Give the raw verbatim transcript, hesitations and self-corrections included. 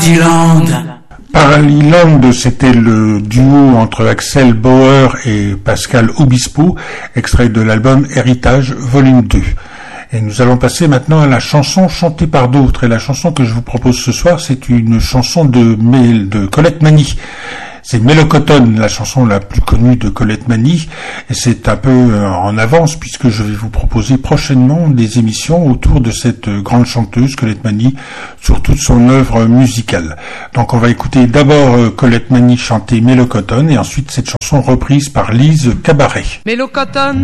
Paraliland, c'était le duo entre Axel Bauer et Pascal Obispo, extrait de l'album Héritage Volume deux. Et nous allons passer maintenant à la chanson chantée par d'autres. Et la chanson que je vous propose ce soir, c'est une chanson de, Mel, de Colette Mani. C'est Mélocotone, la chanson la plus connue de Colette Mani, et c'est un peu en avance puisque je vais vous proposer prochainement des émissions autour de cette grande chanteuse Colette Mani sur toute son œuvre musicale. Donc on va écouter d'abord Colette Mani chanter Mélocotone et ensuite cette chanson reprise par Lise Cabaret. Mélocotone.